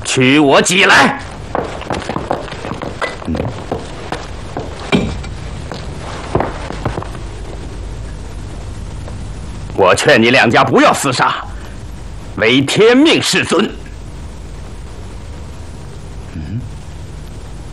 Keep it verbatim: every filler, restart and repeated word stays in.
取我戟来。嗯、我劝你两家不要厮杀，唯天命是尊。